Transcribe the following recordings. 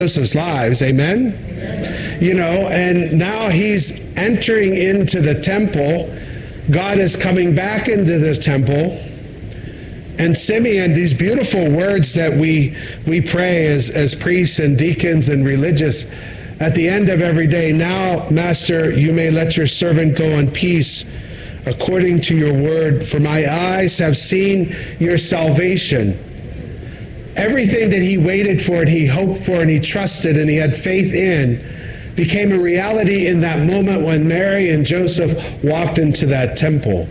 Joseph's lives, amen? You know, and now he's entering into the temple. God is coming back into the temple. And Simeon, these beautiful words that we pray as priests and deacons and religious at the end of every day. Now, Master, you may let your servant go in peace according to your word, for my eyes have seen your salvation. Everything that he waited for and he hoped for and he trusted and he had faith in became a reality in that moment when Mary and Joseph walked into that temple.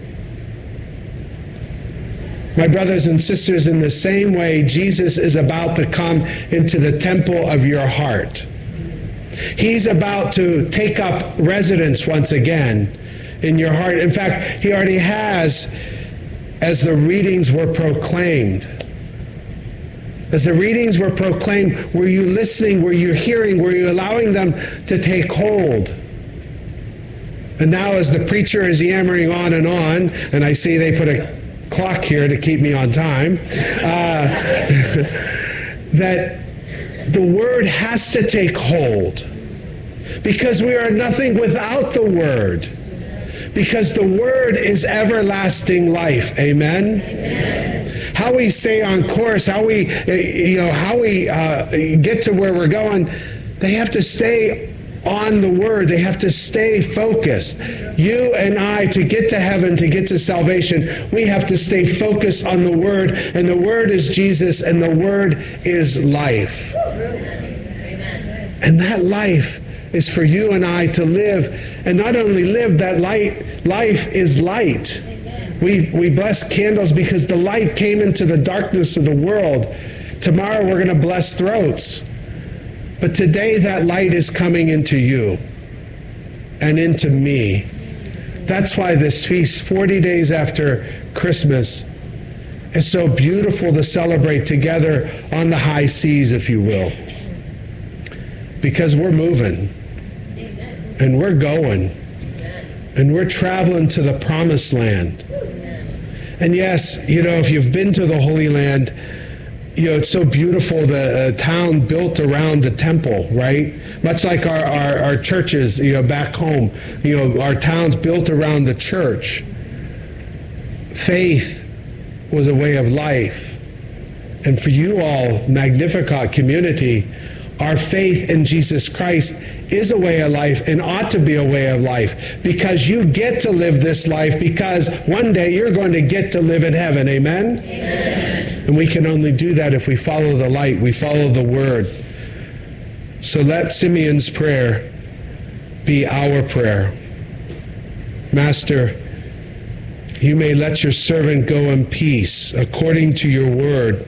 My brothers and sisters, in the same way, Jesus is about to come into the temple of your heart. He's about to take up residence once again in your heart. In fact, he already has, as the readings were proclaimed. As the readings were proclaimed, were you listening? Were you hearing? Were you allowing them to take hold? And now as the preacher is yammering on, and I see they put a clock here to keep me on time, that the word has to take hold. Because we are nothing without the word. Because the word is everlasting life. Amen? Amen. How we stay on course, how we get to where we're going, they have to stay on the word. They have to stay focused. You and I, to get to heaven, to get to salvation, we have to stay focused on the word. And the word is Jesus, and the word is life. And that life is for you and I to live. And not only live, that life is light. We bless candles because the light came into the darkness of the world. Tomorrow we're going to bless throats. But today that light is coming into you and into me. That's why this feast, 40 days after Christmas, is so beautiful to celebrate together on the high seas, if you will. Because we're moving. And we're going. And we're traveling to the promised land. And yes, if you've been to the Holy Land, it's so beautiful, the town built around the temple, right? Much like our churches, back home, our towns built around the church. Faith was a way of life. And for you all, Magnificat community, our faith in Jesus Christ is a way of life and ought to be a way of life, because you get to live this life, because one day you're going to get to live in heaven. Amen? Amen. And we can only do that if we follow the light, we follow the word. So let Simeon's prayer be our prayer. Master, you may let your servant go in peace according to your word.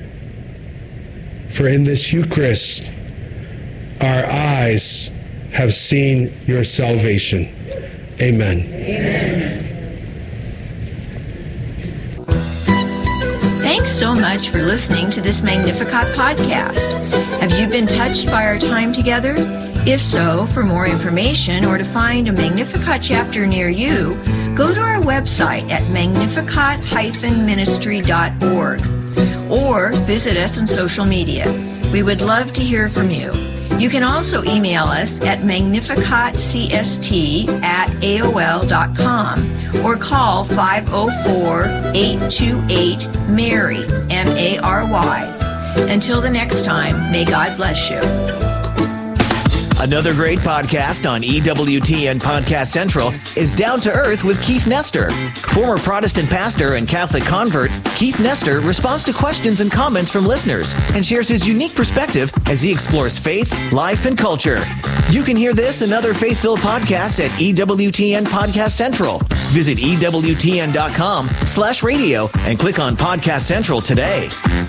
For in this Eucharist, our eyes have seen your salvation. Amen. Amen. Thanks so much for listening to this Magnificat podcast. Have you been touched by our time together? If so, for more information or to find a Magnificat chapter near you, go to our website at magnificat-ministry.org or visit us on social media. We would love to hear from you. You can also email us at magnificatcst@aol.com or call 504-828-MARY, M-A-R-Y. Until the next time, may God bless you. Another great podcast on EWTN Podcast Central is Down to Earth with Keith Nestor. Former Protestant pastor and Catholic convert, Keith Nestor responds to questions and comments from listeners and shares his unique perspective as he explores faith, life, and culture. You can hear this and other faith-filled podcasts at EWTN Podcast Central. Visit EWTN.com/radio and click on Podcast Central today.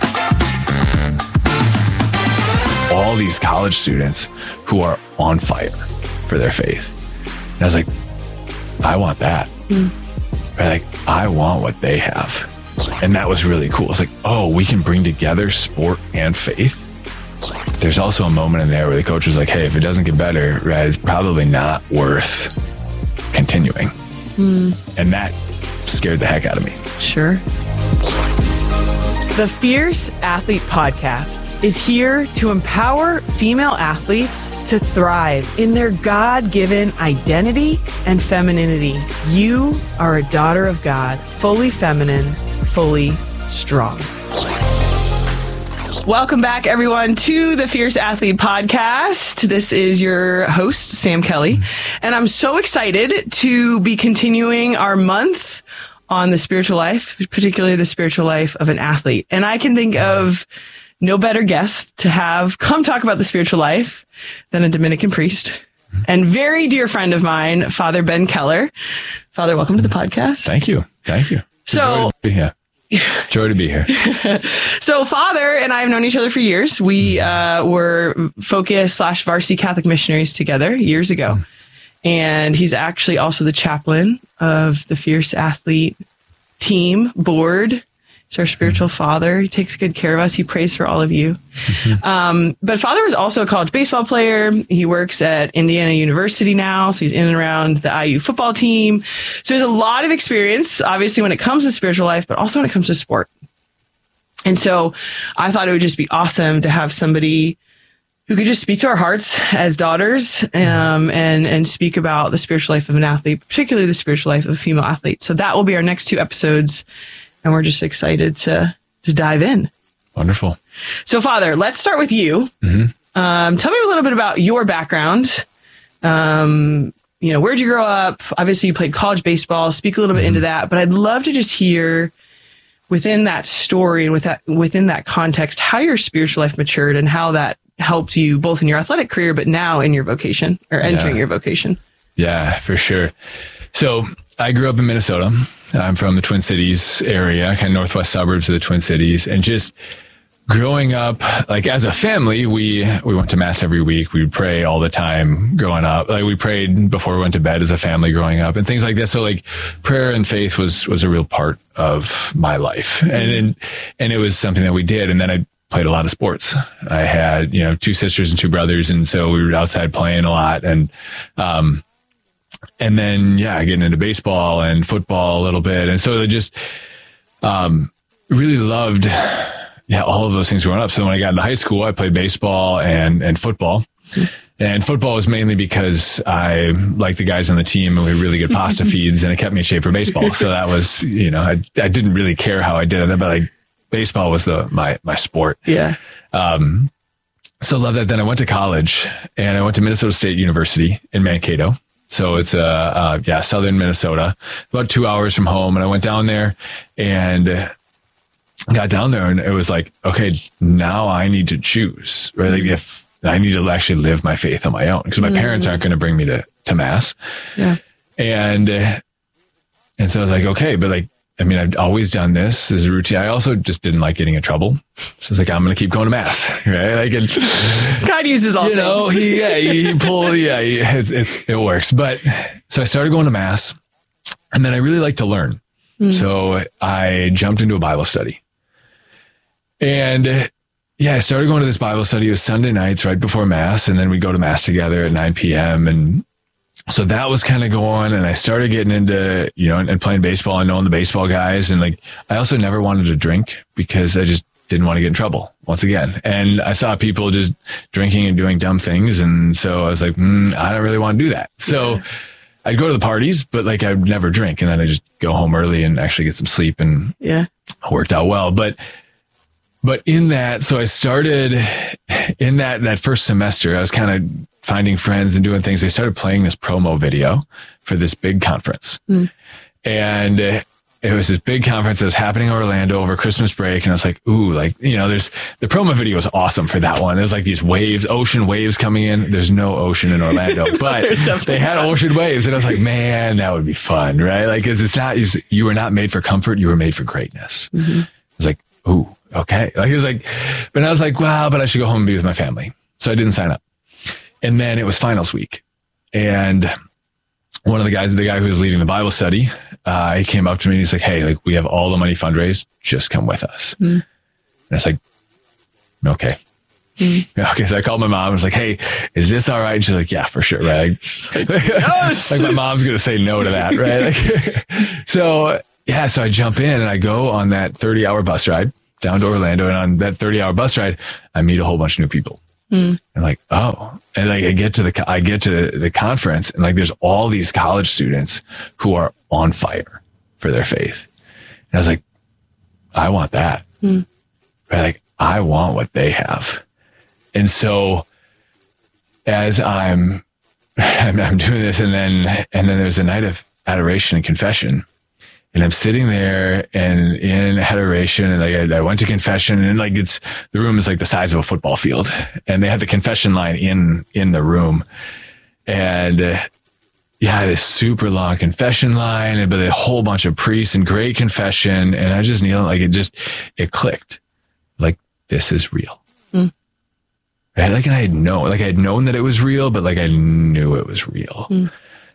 All these college students who are on fire for their faith. And I was like, I want that. Right? Like, I want what they have. And that was really cool. It's like, oh, we can bring together sport and faith. There's also a moment in there where the coach was like, hey, if it doesn't get better, right, it's probably not worth continuing. And that scared the heck out of me. Sure. The Fierce Athlete Podcast is here to empower female athletes to thrive in their God-given identity and femininity. You are a daughter of God, fully feminine, fully strong. Welcome back, everyone, to the Fierce Athlete Podcast. This is your host, Sam Kelly, and I'm so excited to be continuing our month on the spiritual life, particularly the spiritual life of an athlete. And I can think of no better guest to have come talk about the spiritual life than a Dominican priest and very dear friend of mine, Father Ben Keller. Father, welcome to the podcast. Thank you. So, Joy to be here. So Father and I have known each other for years. We were Focus/Varsity Catholic missionaries together years ago. And he's actually also the chaplain of the Fierce Athlete team board. He's our spiritual father. He takes good care of us. He prays for all of you. But Father was also a college baseball player. He works at Indiana University now. So he's in and around the IU football team. So he has a lot of experience, obviously, when it comes to spiritual life, but also when it comes to sport. And so I thought it would just be awesome to have somebody who could just speak to our hearts as daughters, and speak about the spiritual life of an athlete, particularly the spiritual life of a female athlete. So that will be our next 2 episodes, and we're just excited to dive in. Wonderful. So, Father, let's start with you. Tell me a little bit about your background. Where'd you grow up? Obviously, you played college baseball. Speak a little bit into that, but I'd love to just hear within that story and within that context how your spiritual life matured and how that helped you both in your athletic career, but now in your vocation or entering your vocation. Yeah, for sure. So I grew up in Minnesota. I'm from the Twin Cities area, kind of northwest suburbs of the Twin Cities. And just growing up, like as a family, we went to mass every week. We would pray all the time growing up. Like we prayed before we went to bed as a family growing up and things like that. So like prayer and faith was a real part of my life. And it was something that we did. And then I played a lot of sports. I had, 2 sisters and 2 brothers. And so we were outside playing a lot. And then, getting into baseball and football a little bit. And so I just, really loved, all of those things growing up. So when I got into high school, I played baseball and football. And football was mainly because I liked the guys on the team and we had really good pasta feeds and it kept me in shape for baseball. So that was, I didn't really care how I did it, but baseball was my sport. Yeah. So love that. Then I went to college and I went to Minnesota State University in Mankato. So it's southern Minnesota, about 2 hours from home. And I went down there and got down there and it was like, okay, now I need to choose, right? Like if I need to actually live my faith on my own because my parents aren't going to bring me to mass. Yeah. And so I was like, okay, but I've always done this as a routine. I also just didn't like getting in trouble. So I was like, I'm going to keep going to mass, right? God uses all things. It works. But so I started going to mass and then I really like to learn. So I jumped into a Bible study and I started going to this Bible study. It was Sunday nights right before mass. And then we'd go to mass together at 9 p.m. And so that was kind of going, and I started getting into, and playing baseball and knowing the baseball guys. And I also never wanted to drink because I just didn't want to get in trouble once again. And I saw people just drinking and doing dumb things. And so I was like, I don't really want to do that. So I'd go to the parties, but I'd never drink. And then I just go home early and actually get some sleep and it worked out well. But in that, so I started in that first semester, I was kind of finding friends and doing things. They started playing this promo video for this big conference. And it was this big conference that was happening in Orlando over Christmas break. And I was like, there's the promo video was awesome for that one. There's these waves, ocean waves coming in. There's no ocean in Orlando, but they had ocean waves. And I was like, man, that would be fun, right? Cause it's not, you were not made for comfort. You were made for greatness. I was like, ooh, okay. But I was like, wow, but I should go home and be with my family. So I didn't sign up. And then it was finals week. And one of the guy who was leading the Bible study, he came up to me and he's like, hey, we have all the money fundraised. Just come with us. And it's like, okay. Okay. So I called my mom. I was like, hey, is this all right? And she's like, yeah, for sure. Right. Yes! My mom's going to say no to that. Right. So I jump in and I go on that 30-hour bus ride down to Orlando. And on that 30-hour bus ride, I meet a whole bunch of new people. And like, oh, and like I get to the conference, and like there's all these college students who are on fire for their faith. And I was like, I want that. Right? Like, I want what they have. And so as I'm doing this, and then there's a night of adoration and confession. And I'm sitting there and in adoration, and like I went to confession, and like the room is like the size of a football field, and they had the confession line in the room, and this super long confession line, but a whole bunch of priests and great confession, and I just kneeled, like it clicked, like this is real, right? Like, and I had known that it was real, but like I knew it was real.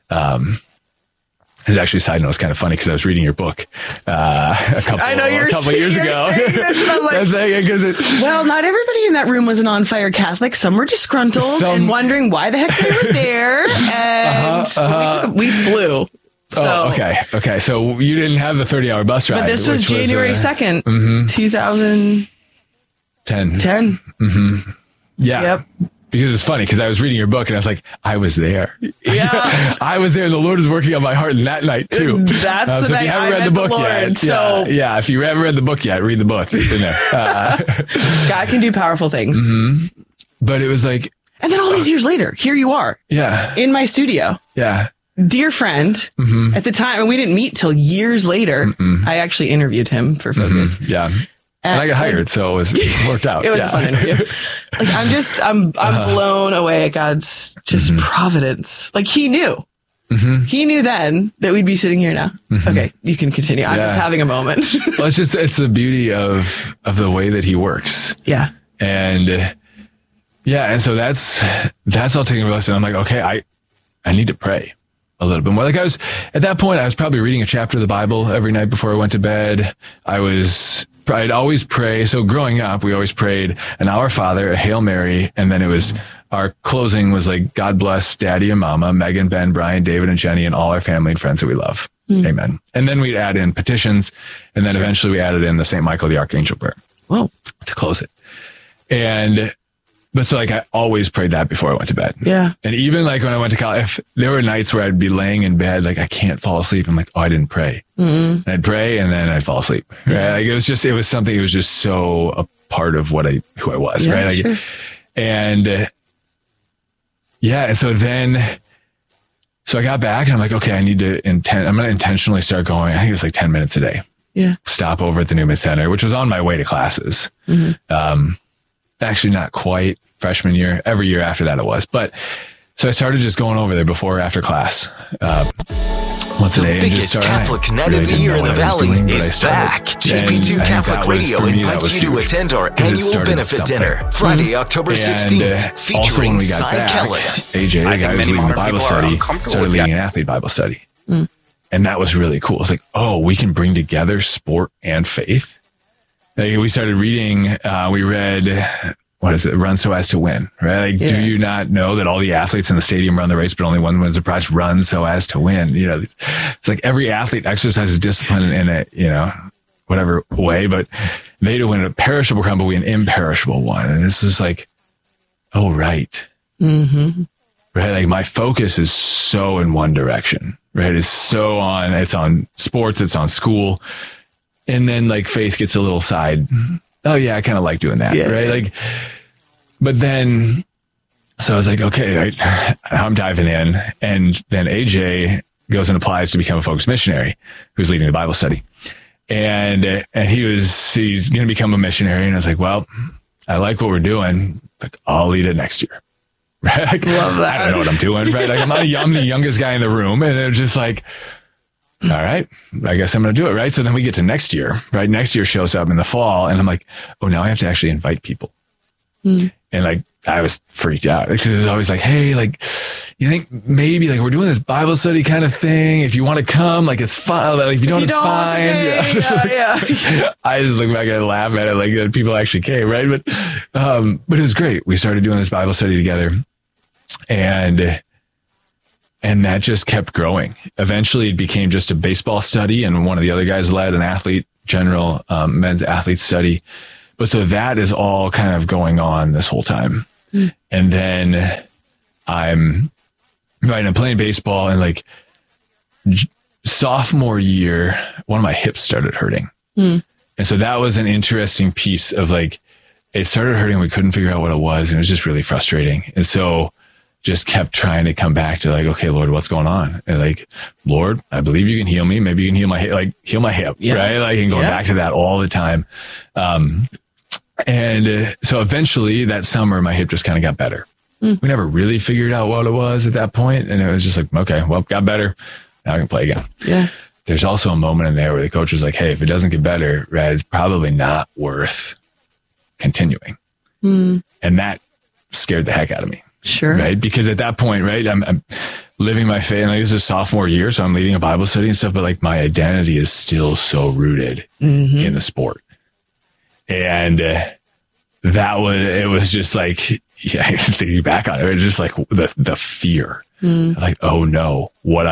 It's actually, side note, it's kind of funny because I was reading your book a couple years ago. Well, not everybody in that room was an on-fire Catholic. Some were disgruntled and wondering why the heck they were there. And we flew. So. Oh, okay. So you didn't have the 30-hour bus ride. But this was January 2nd, 2010. 10. Yeah. Yep. Because it's funny, because I was reading your book and I was like, I was there. Yeah. I was there, and the Lord was working on my heart in that night too. That's the night I met the Lord. Yet, if you haven't read the book yet, read the book. It's in there. God can do powerful things. But it was like... And then all these years later, here you are. Yeah. In my studio. Yeah. Dear friend, at the time, and we didn't meet till years later, I actually interviewed him for Focus. Yeah. And I got hired, so it worked out. It was a fun interview. Like, I'm blown away at God's just providence. Like, he knew. He knew then that we'd be sitting here now. Okay, you can continue. I'm just having a moment. Well, it's the beauty of the way that he works. Yeah. And so that's all taking a lesson. I'm like, okay, I need to pray a little bit more. Like, at that point, I was probably reading a chapter of the Bible every night before I went to bed. I'd always pray. So growing up, we always prayed an Our Father, a Hail Mary, and then it was, our closing was like, God bless Daddy and Mama, Megan, Ben, Brian, David, and Jenny, and all our family and friends that we love. Amen. And then we'd add in petitions, and then eventually we added in the St. Michael the Archangel prayer. Whoa. To close it. But so like I always prayed that before I went to bed. Yeah. And even like when I went to college, if there were nights where I'd be laying in bed, like I can't fall asleep. I'm like, oh, I didn't pray. And I'd pray and then I'd fall asleep. Right? Like it was just so a part of who I was. Right. Like, sure. And so I got back and I'm like, okay, I'm going to intentionally start going. I think it was like 10 minutes a day. Yeah. Stop over at the Newman Center, which was on my way to classes. Actually not quite freshman year. Every year after that it was. But so I started just going over there before or after class. Once a day. The biggest Catholic night of the year in the Valley is back. JP2 Catholic Radio invites you to attend our annual benefit dinner, Friday, October 16th, featuring Cy Kellett. AJ, the guy who's leading the Bible study, started leading an athlete Bible study. And that was really cool. It's like, oh, we can bring together sport and faith. Like we started reading, we read, what is it? Run so as to win, right? Like, do you not know that all the athletes in the stadium run the race, but only one wins the prize? Run so as to win. You know, it's like every athlete exercises discipline in a, whatever way, but they to win a perishable crown, but we an imperishable one. And this is like, oh, right. Right. Like my focus is so in one direction, right? It's on sports, it's on school. And then like faith gets a little side. Oh yeah, I kind of like doing that. Right. Like, but then, so I was like, okay, right, I'm diving in. And then AJ goes and applies to become a Focus missionary who's leading the Bible study. And he's going to become a missionary. And I was like, well, I like what we're doing. Like, I'll lead it next year. Right. Like, love that. I don't know what I'm doing. Right. Like I'm the youngest guy in the room. And it was just like, all right, I guess I'm going to do it. Right. So then we get to next year, right? Next year shows up in the fall and I'm like, oh, now I have to actually invite people. And like, I was freaked out because it was always like, hey, like, you think maybe like we're doing this Bible study kind of thing. If you want to come, like it's fine. Like if you don't, it's fine. Okay. I just look back and laugh at it. Like people actually came. Right. But it was great. We started doing this Bible study together and that just kept growing. Eventually it became just a baseball study and one of the other guys led an athlete general men's athlete study. But so that is all kind of going on this whole time. And then I'm playing baseball, and like sophomore year, one of my hips started hurting. And so that was an interesting piece of like, it started hurting. We couldn't figure out what it was. And it was just really frustrating. And so just kept trying to come back to like, okay, Lord, what's going on? And like, Lord, I believe you can heal me. Maybe you can heal my hip, right? Like, and going back to that all the time. So eventually that summer, my hip just kind of got better. We never really figured out what it was at that point. And it was just like, okay, well, got better. Now I can play again. Yeah. There's also a moment in there where the coach was like, hey, if it doesn't get better, right, it's probably not worth continuing. And that scared the heck out of me. Sure. Right. Because at that point, right, I'm living my faith. And like, this is sophomore year. So I'm leading a Bible study and stuff, but like my identity is still so rooted in the sport. And it was just like, yeah, thinking back on it, it was just like the fear of like, oh no,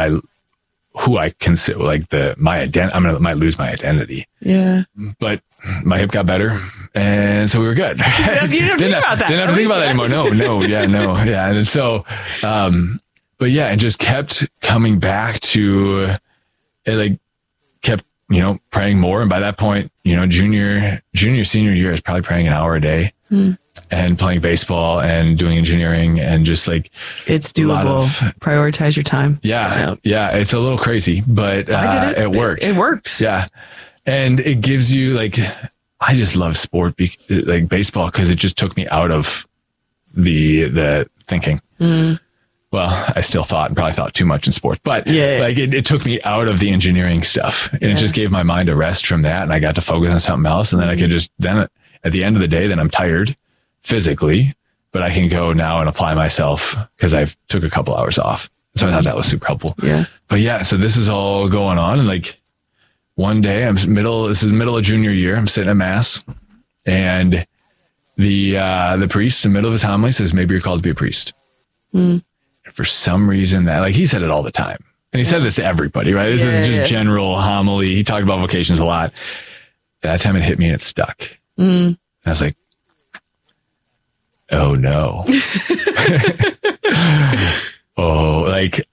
who I consider like my identity, might lose my identity. Yeah. But my hip got better. And so we were good. You didn't have to think about that. Didn't have to think about that anymore. No. Yeah. And so, but yeah, it just kept coming back to it, like kept, praying more. And by that point, junior, senior year, I was probably praying an hour a day and playing baseball and doing engineering and just like, it's doable. Prioritize your time. Yeah. Yeah. It's a little crazy, but it worked. It works. Yeah. And it gives you like, I just love sport, like baseball, because it just took me out of the thinking. Well, I still thought and probably thought too much in sports, but like it took me out of the engineering stuff, and it just gave my mind a rest from that. And I got to focus on something else. And then I could then at the end of the day, then I'm tired physically, but I can go now and apply myself because I've took a couple hours off. So I thought that was super helpful. Yeah. But yeah, so this is all going on, and like, one day this is middle of junior year. I'm sitting at mass, and the priest in the middle of his homily says, maybe you're called to be a priest. And for some reason that, like, he said it all the time, and he said this to everybody, right? This is just general homily. He talked about vocations a lot. That time it hit me and it stuck. And I was like, oh no. Oh, like,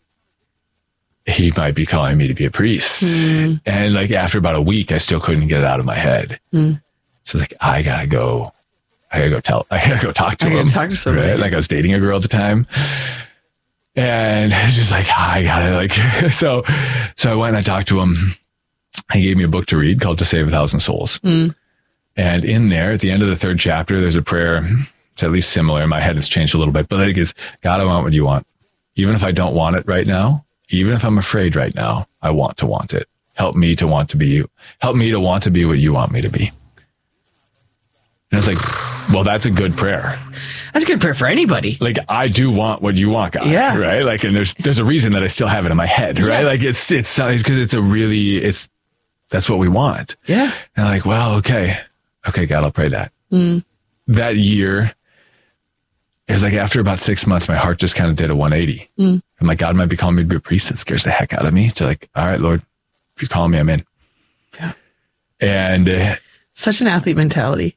he might be calling me to be a priest. And like after about a week, I still couldn't get it out of my head. So it's like, I gotta go talk to him. Talk to somebody. Right? Like I was dating a girl at the time. And it's just like, I gotta like, so I went and I talked to him. He gave me a book to read called To Save 1,000 Souls. And in there, at the end of the 3rd chapter, there's a prayer. It's at least similar. In my head, it's changed a little bit, but like it's, God, I want what you want. Even if I don't want it right now, even if I'm afraid right now, I want it. Help me to want to be you. Help me to want to be what you want me to be. And it's like, well, that's a good prayer. That's a good prayer for anybody. Like, I do want what you want, God. Yeah. Right. Like, and there's a reason that I still have it in my head, right? Yeah. Like it's because that's what we want. Yeah. And I'm like, well, okay, God, I'll pray that. That year, it was like after about 6 months, my heart just kind of did a 180. I'm like, God might be calling me to be a priest. That scares the heck out of me. To like, all right, Lord, if you're calling me, I'm in. Yeah. And such an athlete mentality.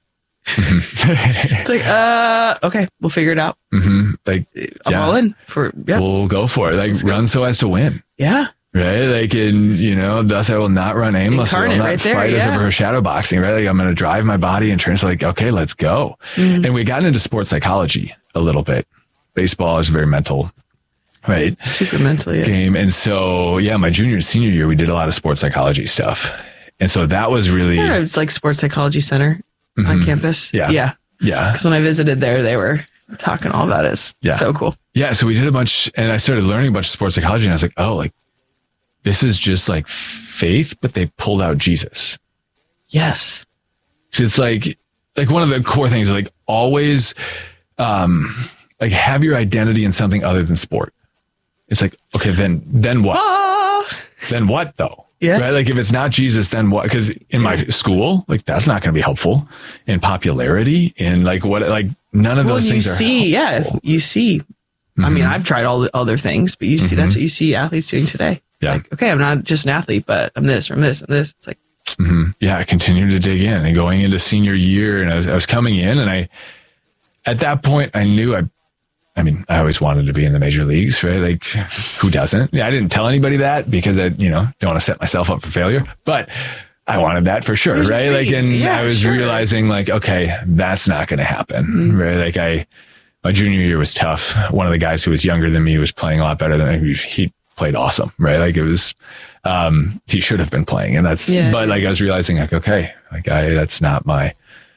It's like, okay, we'll figure it out. Like, I'm all in we'll go for it. Like, run so as to win. Yeah. Right. Like, thus I will not run aimlessly. I will not fight as if we're shadow boxing. Right. Like, I'm going to drive my body and train. So like, okay, let's go. And we got into sports psychology a little bit. Baseball is very mental. Right. Super mental game. And so, my junior and senior year, we did a lot of sports psychology stuff. And so that was really, it's like Sports Psychology Center on campus. Yeah. Because when I visited there, they were talking all about it. It's so cool. Yeah. So we did a bunch, and I started learning a bunch of sports psychology, and I was like, oh, like, this is just like faith, but they pulled out Jesus. Yes. It's like one of the core things, like always, like have your identity in something other than sport. It's like, okay, then what? Then what though? Yeah. Right. Like if it's not Jesus, then what? Because in my school, like that's not going to be helpful. In popularity, in like what, like none of those things are helpful. You see. I mean, I've tried all the other things, but you see, that's what you see athletes doing today. It's like, okay, I'm not just an athlete, but I'm this or I'm this and this. It's like, I continued to dig in, and going into senior year, and I was coming in, and at that point I knew I always wanted to be in the major leagues, right? Like, who doesn't? I didn't tell anybody that because I, don't want to set myself up for failure, but I wanted that for sure, right? Like, and I was realizing like, okay, that's not going to happen, right? Like my junior year was tough. One of the guys who was younger than me was playing a lot better than me. He played awesome, right? Like, it was, he should have been playing, and but like, I was realizing like, okay, like that's not my,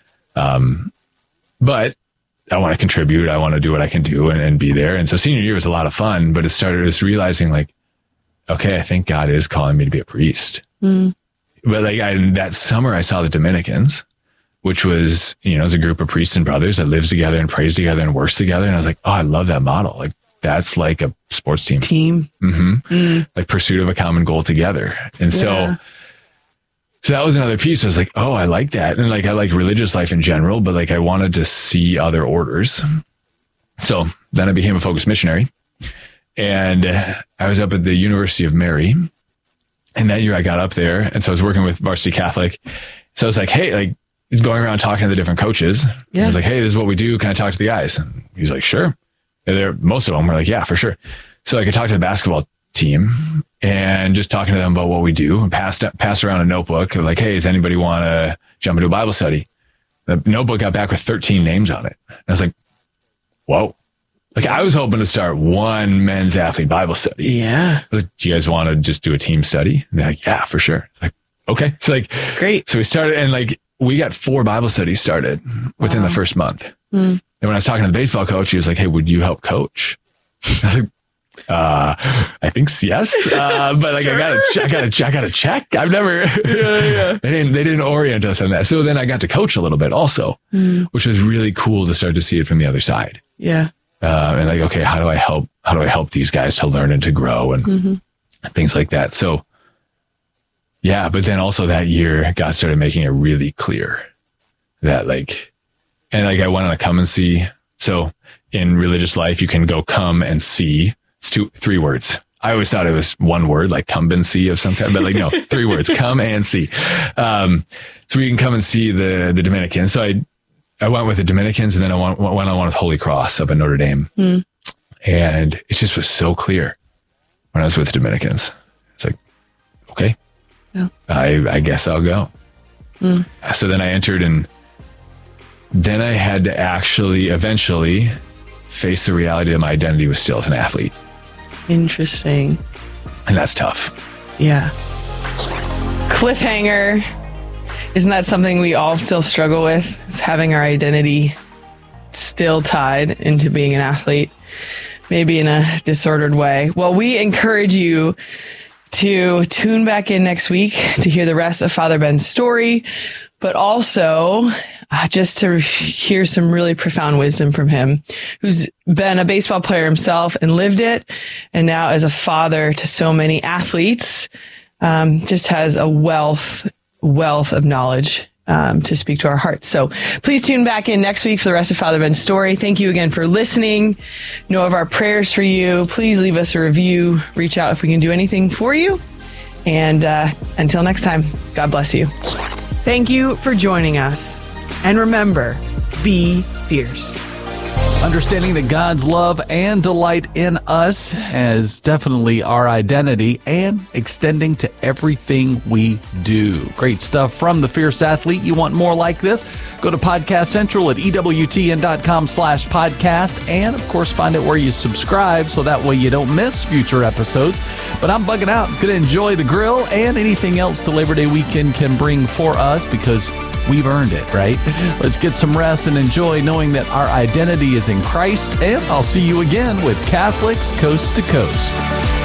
but I want to contribute. I want to do what I can do and be there. And so senior year was a lot of fun, but it started just realizing like, okay, I think God is calling me to be a priest. But like that summer I saw the Dominicans, which was, it was a group of priests and brothers that lives together and prays together and works together. And I was like, oh, I love that model. Like, that's like a sports team. Like pursuit of a common goal together. And so that was another piece. I was like, oh, I like that. And like, I like religious life in general, but like, I wanted to see other orders. So then I became a focused missionary, and I was up at the University of Mary. And that year I got up there. And so I was working with Varsity Catholic. So I was like, hey, like, he's going around talking to the different coaches. I was like, hey, this is what we do. Can I talk to the guys? And he's like, sure. And most of them were like, yeah, for sure. So I could talk to the basketball team and just talking to them about what we do, and passed around a notebook of like, hey, does anybody want to jump into a Bible study? The notebook got back with 13 names on it. I was like, whoa. Like, I was hoping to start one men's athlete Bible study. Yeah. I was like, do you guys want to just do a team study? And they're like, yeah, for sure. Like, okay. So like, great. So we started, and like, we got 4 Bible studies started within the first month. And when I was talking to the baseball coach, he was like, hey, would you help coach? I was like, I think yes. But like, I gotta check. I've never, they didn't orient us on that. So then I got to coach a little bit also, which was really cool to start to see it from the other side. Yeah. And like, okay, how do I help these guys to learn and to grow and things like that. So yeah, but then also that year, God started making it really clear that like, and like, I went on a come and see. So in religious life, you can go come and see. It's 3 words. I always thought it was one word, like cumbency of some kind, but like, no, 3 words, come and see. So we can come and see the Dominicans. So I went with the Dominicans, and then I went on one with Holy Cross up in Notre Dame. And it just was so clear when I was with the Dominicans. It's like, okay, I guess I'll go. So then I entered, and then I had to actually eventually face the reality that my identity was still as an athlete. Interesting. And that's tough. Yeah. Cliffhanger. Isn't that something we all still struggle with? Is having our identity still tied into being an athlete, maybe in a disordered way. Well, we encourage you to tune back in next week to hear the rest of Father Ben's story, but also just to hear some really profound wisdom from him, who's been a baseball player himself and lived it, and now as a father to so many athletes, just has a wealth of knowledge to speak to our hearts. So please tune back in next week for the rest of Father Ben's story. Thank you again for listening. Know of our prayers for you. Please leave us a review. Reach out if we can do anything for you. And until next time, God bless you. Thank you for joining us. And remember, be fierce. Understanding that God's love and delight in us is definitely our identity, and extending to everything we do. Great stuff from the Fierce Athlete. You want more like this? Go to Podcast Central at EWTN.com/podcast, and of course find it where you subscribe so that way you don't miss future episodes. But I'm bugging out. Gonna enjoy the grill and anything else the Labor Day weekend can bring for us, because we've earned it, right? Let's get some rest and enjoy knowing that our identity is in Christ, and I'll see you again with Catholics Coast to Coast.